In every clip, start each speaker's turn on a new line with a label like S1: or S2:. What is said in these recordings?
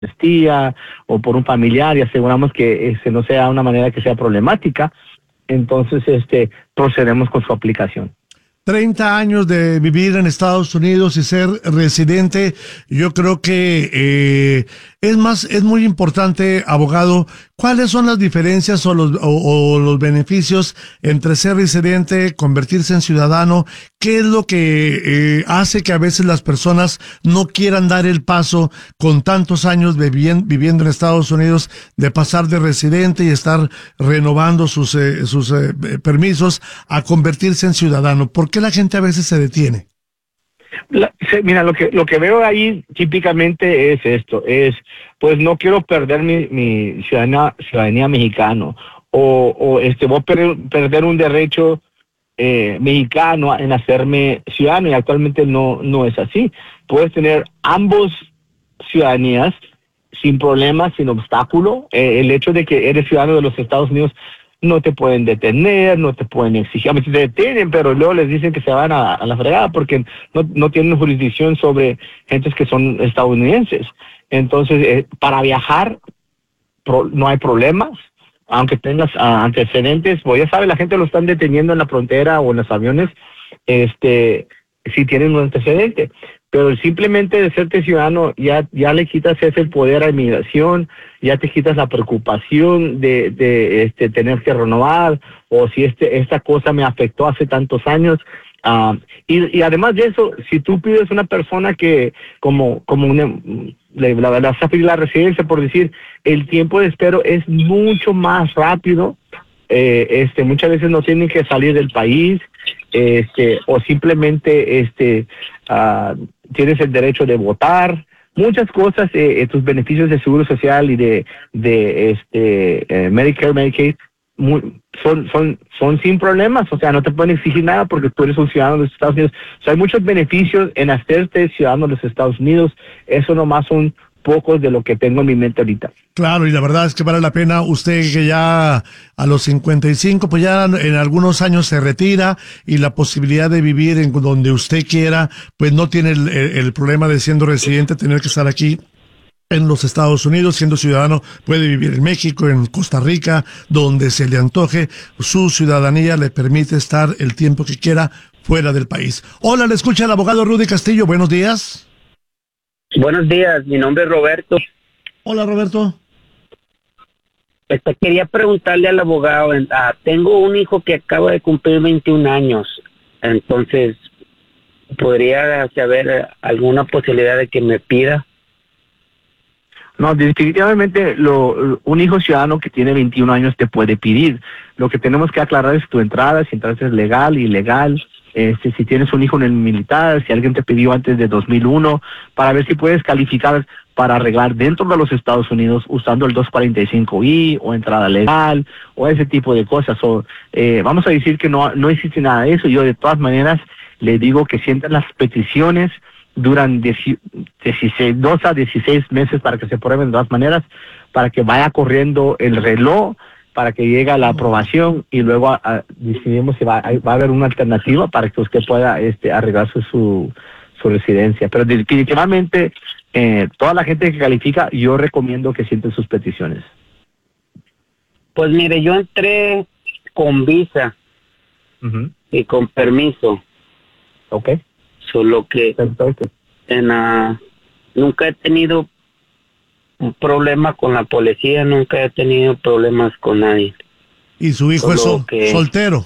S1: tía o por un familiar y aseguramos que no sea una manera que sea problemática, entonces procedemos con su aplicación.
S2: 30 años de vivir en Estados Unidos y ser residente, yo creo que es muy importante, abogado, ¿cuáles son las diferencias o los beneficios entre ser residente, convertirse en ciudadano? ¿Qué es lo que hace que a veces las personas no quieran dar el paso con tantos años viviendo en Estados Unidos de pasar de residente y estar renovando sus permisos a convertirse en ciudadano? ¿Por qué la gente a veces se detiene?
S1: Mira, lo que veo ahí típicamente es esto, pues no quiero perder mi ciudadanía mexicana o voy a perder un derecho mexicano en hacerme ciudadano, y actualmente no es así. Puedes tener ambos ciudadanías sin problemas, sin obstáculo. El hecho de que eres ciudadano de los Estados Unidos no te pueden detener, no te pueden exigir. A veces te detienen, pero luego les dicen que se van a la fregada porque no tienen jurisdicción sobre gentes que son estadounidenses. Entonces, para viajar no hay problemas, aunque tengas antecedentes. Pues ya sabes, la gente lo están deteniendo en la frontera o en los aviones, si tienen un antecedente. Pero simplemente de serte ciudadano ya le quitas ese poder a inmigración, ya te quitas la preocupación de tener que renovar, o si esta cosa me afectó hace tantos años. Y además de eso, si tú pides una persona que la vas a pedir la residencia, por decir, el tiempo de espero es mucho más rápido. Muchas veces no tienen que salir del país, o simplemente tienes el derecho de votar, muchas cosas, tus beneficios de seguro social y de Medicare, Medicaid, son sin problemas. O sea, no te pueden exigir nada porque tú eres un ciudadano de los Estados Unidos. O sea, hay muchos beneficios en hacerte ciudadano de los Estados Unidos. Eso nomás son pocos de lo que tengo en mi mente ahorita.
S2: Claro, y la verdad es que vale la pena. Usted que ya a los 55, pues ya en algunos años se retira, y la posibilidad de vivir en donde usted quiera, pues no tiene el problema de, siendo residente, tener que estar aquí en los Estados Unidos. Siendo ciudadano, puede vivir en México, en Costa Rica, donde se le antoje. Su ciudadanía le permite estar el tiempo que quiera fuera del país. Hola, le escucha el abogado Rudy Castillo. Buenos días.
S3: Buenos días, mi nombre es Roberto.
S2: Hola, Roberto.
S3: Quería preguntarle al abogado, tengo un hijo que acaba de cumplir 21 años, entonces, ¿podría saber alguna posibilidad de que me pida?
S1: No, definitivamente un hijo ciudadano que tiene 21 años te puede pedir. Lo que tenemos que aclarar es tu entrada, si entras es legal, ilegal, si tienes un hijo en el militar, si alguien te pidió antes de 2001, para ver si puedes calificar para arreglar dentro de los Estados Unidos usando el 245I o entrada legal o ese tipo de cosas. Vamos a decir que no existe nada de eso. Yo de todas maneras le digo que sientan las peticiones, duran 2 a 16 meses para que se prueben de todas maneras, para que vaya corriendo el reloj, para que llegue a la aprobación, y luego decidimos si va a haber una alternativa para que usted pueda arreglar su residencia. Pero definitivamente toda la gente que califica, yo recomiendo que sienten sus peticiones.
S3: Pues mire, yo entré con visa y con permiso.
S1: Ok.
S3: Solo que nunca he tenido un problema con la policía, nunca he tenido problemas con nadie.
S2: ¿Y su hijo es soltero?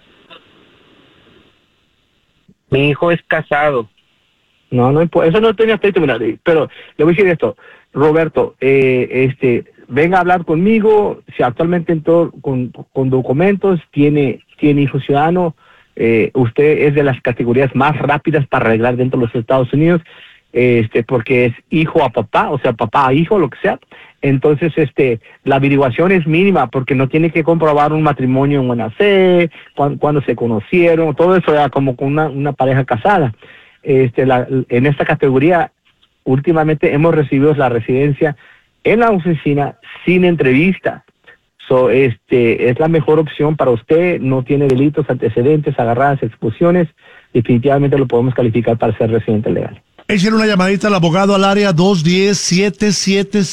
S3: Mi hijo es casado.
S1: No, eso no tenía aspecto, pero le voy a decir esto, Roberto, venga a hablar conmigo. Si actualmente con documentos tiene hijo ciudadano, usted es de las categorías más rápidas para arreglar dentro de los Estados Unidos, porque es hijo a papá, o sea, papá a hijo, lo que sea. Entonces, la averiguación es mínima, porque no tiene que comprobar un matrimonio en buena fe, cuando se conocieron, todo eso ya como con una pareja casada. En esta categoría, últimamente hemos recibido la residencia en la oficina sin entrevista. Es la mejor opción para usted. No tiene delitos, antecedentes, agarradas, expulsiones. Definitivamente lo podemos calificar para ser residente legal.
S2: Échale una llamadita al abogado al área 210-777